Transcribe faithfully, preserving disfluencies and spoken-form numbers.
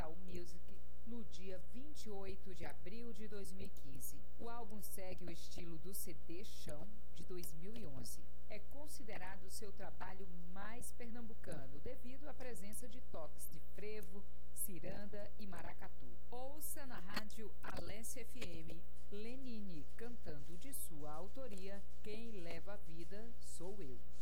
Digital Music no dia vinte e oito de abril de dois mil e quinze. O álbum segue o estilo do C D Chão de dois mil e onze. É considerado seu trabalho mais pernambucano devido à presença de toques de frevo, ciranda e maracatu. Ouça na rádio Alesse F M Lenine cantando de sua autoria Quem Leva a Vida Sou Eu.